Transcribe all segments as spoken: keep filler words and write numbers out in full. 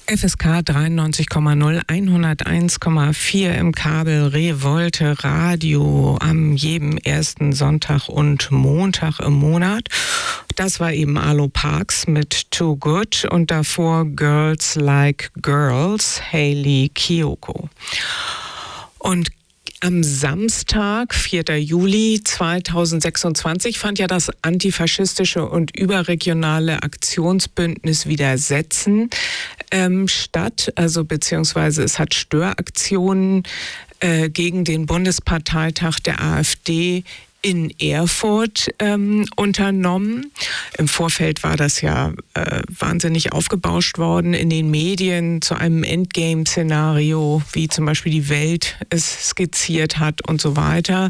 F S K dreiundneunzig Komma null, hunderteins Komma vier im Kabel, Revolte Radio am jedem ersten Sonntag und Montag im Monat. Das war eben Arlo Parks mit Too Good und davor Girls Like Girls, Hayley Kiyoko. Und am Samstag, vierten Juli zweitausendsechsundzwanzig, fand ja das antifaschistische und überregionale Aktionsbündnis Widersetzen ähm, statt, also beziehungsweise es hat Störaktionen äh, gegen den Bundesparteitag der AfD in Erfurt ähm, unternommen. Im Vorfeld war das ja äh, wahnsinnig aufgebauscht worden in den Medien zu einem Endgame-Szenario, wie zum Beispiel die Welt es skizziert hat und so weiter.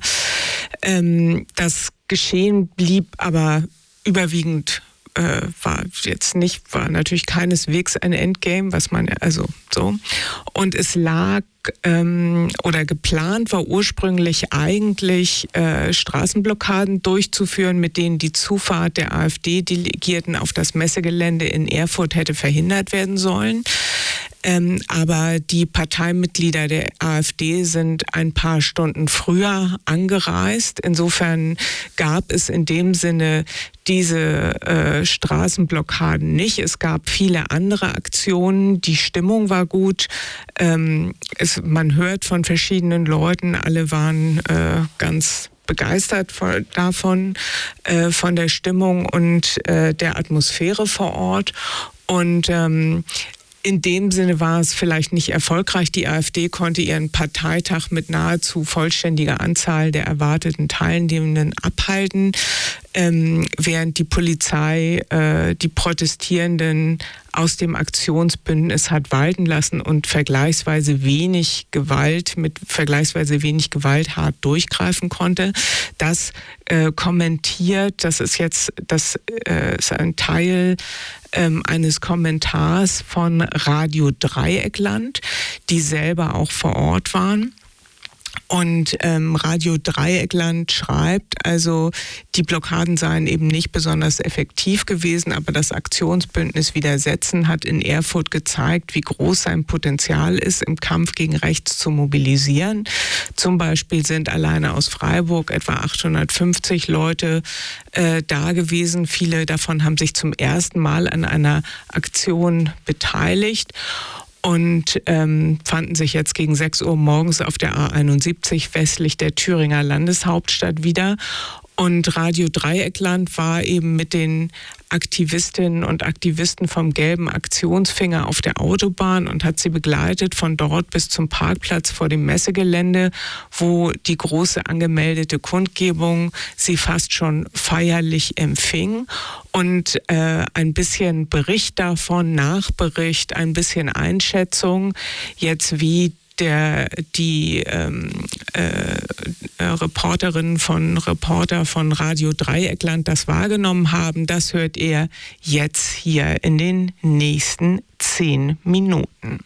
Ähm, das Geschehen blieb aber überwiegend äh, war jetzt nicht, war natürlich keineswegs ein Endgame, was man, also so. Und es lag ähm, oder geplant war ursprünglich eigentlich äh, Straßenblockaden durchzuführen, mit denen die Zufahrt der AfD-Delegierten auf das Messegelände in Erfurt hätte verhindert werden sollen. Ähm, aber die Parteimitglieder der AfD sind ein paar Stunden früher angereist. Insofern gab es in dem Sinne diese äh, Straßenblockaden nicht. Es gab viele andere Aktionen. Die Stimmung war gut. Ähm, es, man hört von verschiedenen Leuten, alle waren äh, ganz begeistert von, davon, äh, von der Stimmung und äh, der Atmosphäre vor Ort. Und ähm, in dem Sinne war es vielleicht nicht erfolgreich. Die AfD konnte ihren Parteitag mit nahezu vollständiger Anzahl der erwarteten Teilnehmenden abhalten, ähm, während die Polizei äh, die Protestierenden aus dem Aktionsbündnis hat walten lassen und vergleichsweise wenig Gewalt, mit vergleichsweise wenig Gewalt hart durchgreifen konnte. Das äh, kommentiert, das ist jetzt, das äh, ist ein Teil ähm, eines Kommentars von Radio Dreieckland, die selber auch vor Ort waren. Und ähm, Radio Dreieckland schreibt, also die Blockaden seien eben nicht besonders effektiv gewesen, aber das Aktionsbündnis Widersetzen hat in Erfurt gezeigt, wie groß sein Potenzial ist, im Kampf gegen rechts zu mobilisieren. Zum Beispiel sind alleine aus Freiburg etwa achthundertfünfzig Leute äh, da gewesen. Viele davon haben sich zum ersten Mal an einer Aktion beteiligt und ähm, fanden sich jetzt gegen sechs Uhr morgens auf der A einundsiebzig westlich der Thüringer Landeshauptstadt wieder. Und Radio Dreieckland war eben mit den Aktivistinnen und Aktivisten vom gelben Aktionsfinger auf der Autobahn und hat sie begleitet von dort bis zum Parkplatz vor dem Messegelände, wo die große angemeldete Kundgebung sie fast schon feierlich empfing. Und äh, ein bisschen Bericht davon, Nachbericht, ein bisschen Einschätzung, jetzt wie der die ähm, äh, Reporterinnen von Reporter von Radio Dreieckland das wahrgenommen haben, das hört ihr jetzt hier in den nächsten zehn Minuten.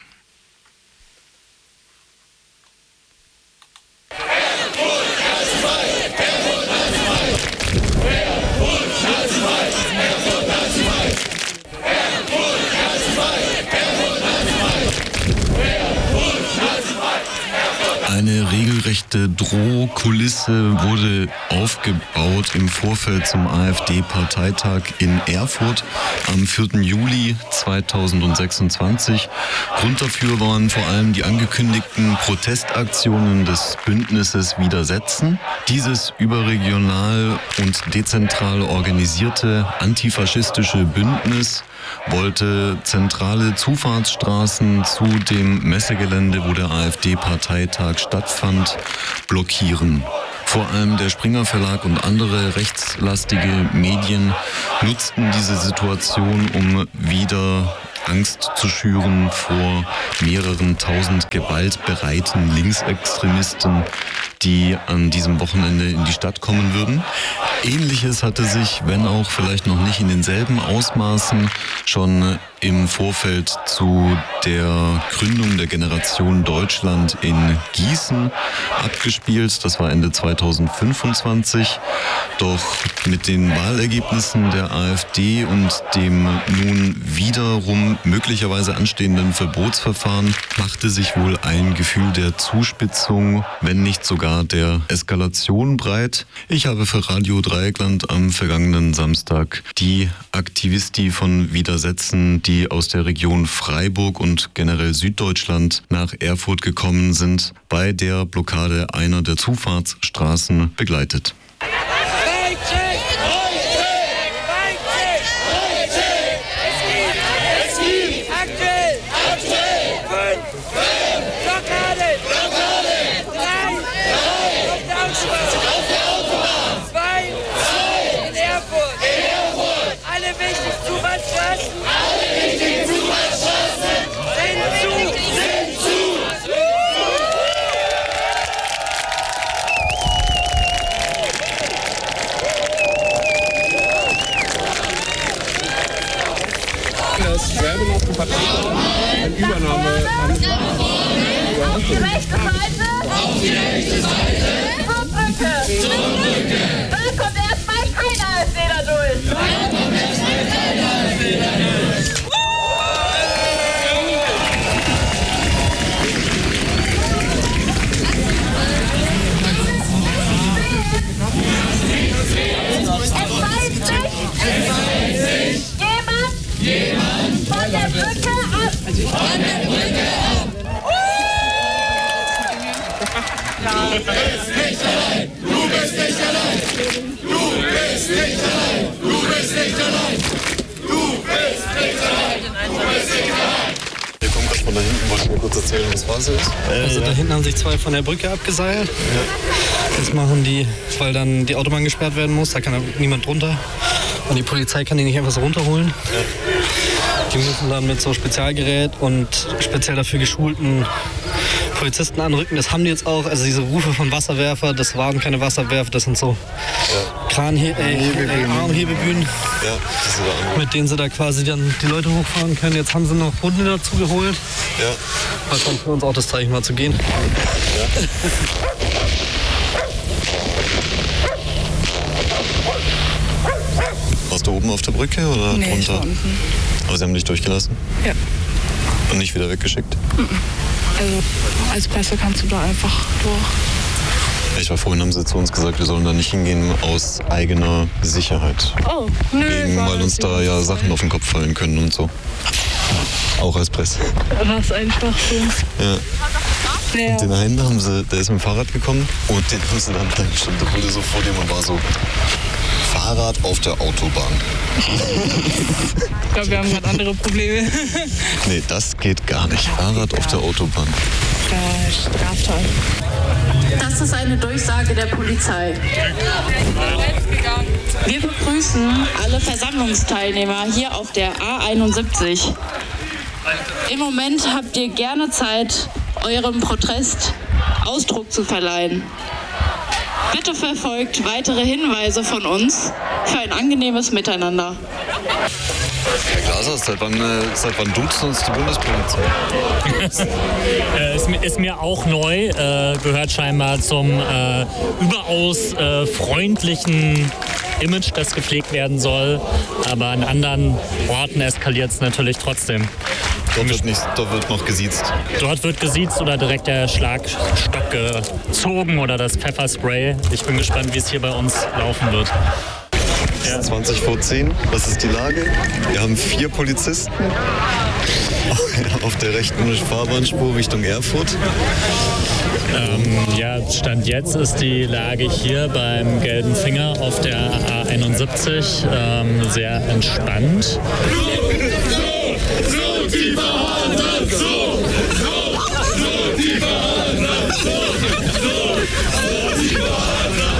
Eine regelrechte Drohkulisse wurde aufgebaut im Vorfeld zum AfD-Parteitag in Erfurt am vierten Juli zweitausendsechsundzwanzig. Grund dafür waren vor allem die angekündigten Protestaktionen des Bündnisses Widersetzen. Dieses überregional und dezentral organisierte antifaschistische Bündnis wollte zentrale Zufahrtsstraßen zu dem Messegelände, wo der AfD-Parteitag stattfand, blockieren. Vor allem der Springer Verlag und andere rechtslastige Medien nutzten diese Situation, um wieder Angst zu schüren vor mehreren tausend gewaltbereiten Linksextremisten, die an diesem Wochenende in die Stadt kommen würden. Ähnliches hatte sich, wenn auch vielleicht noch nicht in denselben Ausmaßen, schon im Vorfeld zu der Gründung der Generation Deutschland in Gießen abgespielt. Das war Ende zweitausendfünfundzwanzig. Doch mit den Wahlergebnissen der AfD und dem nun wiederum möglicherweise anstehenden Verbotsverfahren machte sich wohl ein Gefühl der Zuspitzung, wenn nicht sogar der Eskalation breit. Ich habe für Radio Dreieckland am vergangenen Samstag die Aktivisti von Widersetzen, die aus der Region Freiburg und generell Süddeutschland nach Erfurt gekommen sind, bei der Blockade einer der Zufahrtsstraßen begleitet. Eine Übernahme an auf die rechte Seite. Auf die rechte Seite. Zur Brücke. Zur Brücke. Da kommt erstmal kein AfDler durch. Da kommt erstmal kein AfDler durch. Es zeigt sich jemand, jemand von der Brücke ab. Von der Brücke ab. Du bist nicht allein. Du bist nicht allein. Du bist nicht allein. Du bist nicht allein. Du bist nicht allein. Du bist nicht allein. Hier kommt das von da hinten. Wolltest du mir kurz erzählen, was war es jetzt? Also da hinten haben sich zwei von der Brücke abgeseilt. Ja. Das machen die, weil dann die Autobahn gesperrt werden muss. Da kann niemand drunter. Und die Polizei kann die nicht einfach so runterholen. Ja. Die müssen dann mit so Spezialgerät und speziell dafür geschulten Polizisten anrücken. Das haben die jetzt auch. Also diese Rufe von Wasserwerfer, das waren keine Wasserwerfer, das sind so ja. Kranhe- äh, Armhebebühnen, ja, mit denen sie da quasi dann die Leute hochfahren können. Jetzt haben sie noch Hunde dazu geholt. Ja. Was dann für uns auch das Zeichen war zu gehen. Ja. Warst du oben auf der Brücke oder nee, drunter? Ich war unten. Aber sie haben dich durchgelassen? Ja. Und nicht wieder weggeschickt? Also als Presse kannst du da einfach durch. Ich war vorhin, haben sie zu uns gesagt, wir sollen da nicht hingehen aus eigener Sicherheit. Oh, nö. Wegen, weil uns da ja Sachen auf den Kopf fallen können und so. Auch als Presse. Was einfach so. Ja. Ja. Und den einen haben sie, der ist mit dem Fahrrad gekommen und den haben sie dann, dann stand der Bude so vor dem und war so, Fahrrad auf der Autobahn. Ich glaube, wir haben gerade andere Probleme. Nee, das geht gar nicht. Fahrrad auf der Autobahn. Äh, Straftat. Das ist eine Durchsage der Polizei. Wir begrüßen alle Versammlungsteilnehmer hier auf der A einundsiebzig. Im Moment habt ihr gerne Zeit, eurem Protest Ausdruck zu verleihen. Bitte verfolgt weitere Hinweise von uns für ein angenehmes Miteinander. Herr Glaser, seit wann, äh, seit wann duzt uns die Bundespolizei? äh, ist, ist mir auch neu, äh, gehört scheinbar zum äh, überaus äh, freundlichen Image, das gepflegt werden soll. Aber an anderen Orten eskaliert es natürlich trotzdem. Dort wird, nicht, dort wird noch gesiezt. Dort wird gesiezt oder direkt der Schlagstock gezogen oder das Pfefferspray. Ich bin gespannt, wie es hier bei uns laufen wird. Es ist zwanzig vor zehn. Was ist die Lage? Wir haben vier Polizisten auf der rechten Fahrbahnspur Richtung Erfurt. Ähm, ja, Stand jetzt ist die Lage hier beim Gelben Finger auf der A einundsiebzig ähm, sehr entspannt. So, so, die verhandeln, so, so, so, die verhandeln, so, so, so, die verhandeln.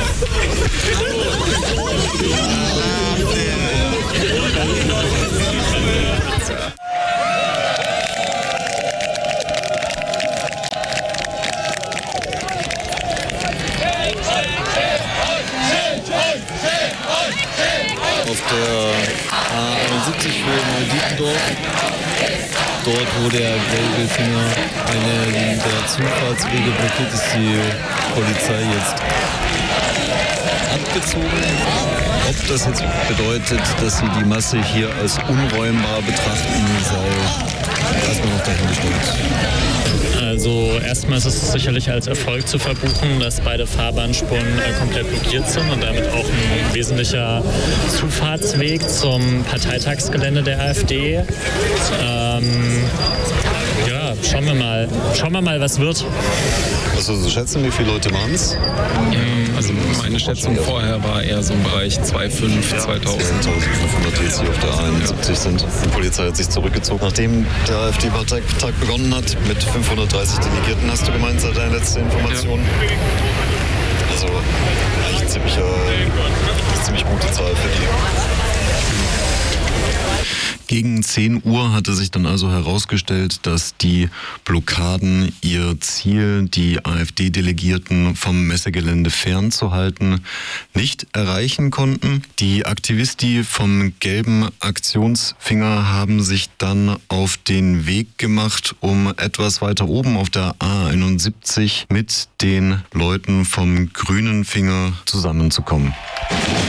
Auf der A einundsiebzig für Maldietendorf Dort, wo der gelbe Finger einen der Zufahrtswege blockiert, ist die Polizei jetzt abgezogen. Ob das jetzt bedeutet, dass sie die Masse hier als unräumbar betrachten, sei erstmal noch dahingestellt. Also erstmal ist es sicherlich als Erfolg zu verbuchen, dass beide Fahrbahnspuren äh, komplett blockiert sind und damit auch ein wesentlicher Zufahrtsweg zum Parteitagsgelände der AfD. Ähm, ja, schauen wir mal. Schauen wir mal, was wird. Also so schätzen, wie viele Leute waren es? Also meine Schätzung vorher war eher so im Bereich zweitausendfünfhundert, zweitausend. zweitausendfünfhundert, die jetzt hier auf der A einundsiebzig sind. Die Polizei hat sich zurückgezogen. Nachdem der AfD-Parteitag begonnen hat, mit fünfhundertdreißig Delegierten, hast du gemeint, seit deiner letzten Information. Also eigentlich ziemlich, äh, ziemlich gute Zahl für die. Gegen zehn Uhr hatte sich dann also herausgestellt, dass die Blockaden ihr Ziel, die AfD-Delegierten vom Messegelände fernzuhalten, nicht erreichen konnten. Die Aktivisti vom gelben Aktionsfinger haben sich dann auf den Weg gemacht, um etwas weiter oben auf der A einundsiebzig mit den Leuten vom grünen Finger zusammenzukommen.